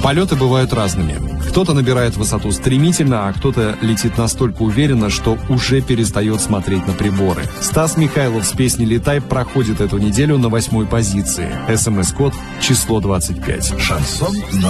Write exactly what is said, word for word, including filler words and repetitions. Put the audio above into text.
Полеты бывают разными. Кто-то набирает высоту стремительно, а кто-то летит настолько уверенно, что уже перестает смотреть на приборы. Стас Михайлов с песней «Летай» проходит эту неделю на восьмой позиции. СМС-код число двадцать пять. Шансон на